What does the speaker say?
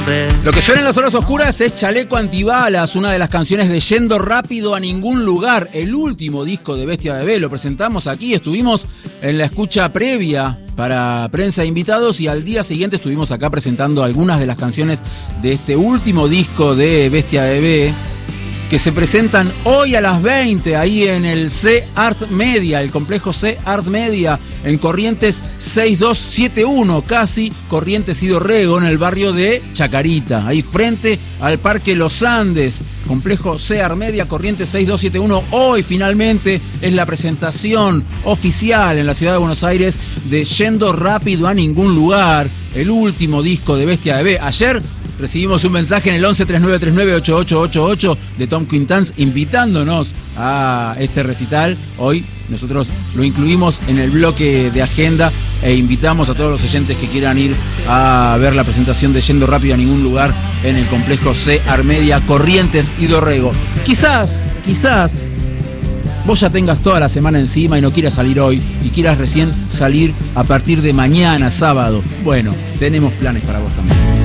nombres. Lo que suena en las horas oscuras es Chaleco Antibalas, una de las canciones de Yendo Rápido a Ningún Lugar, el último disco de Bestia Bebé. Lo presentamos aquí, estuvimos en la escucha previa para prensa e invitados y al día siguiente estuvimos acá presentando algunas de las canciones de este último disco de Bestia Bebé, que se presentan hoy a las 20 ahí en el C-Art Media, el complejo C-Art Media, en Corrientes 6271, casi Corrientes y Dorrego, en el barrio de Chacarita, ahí frente al Parque Los Andes. Complejo C-Art Media, Corrientes 6271. Hoy finalmente es la presentación oficial en la ciudad de Buenos Aires de Yendo Rápido a Ningún Lugar, el último disco de Bestia Bebé. Ayer recibimos un mensaje en el 1139398888 de Tom Quintans invitándonos a este recital. Hoy nosotros lo incluimos en el bloque de agenda e invitamos a todos los oyentes que quieran ir a ver la presentación de Yendo Rápido a Ningún Lugar en el complejo C-Art Media, Corrientes y Dorrego. Quizás vos ya tengas toda la semana encima y no quieras salir hoy y quieras recién salir a partir de mañana, sábado. Bueno, tenemos planes para vos también.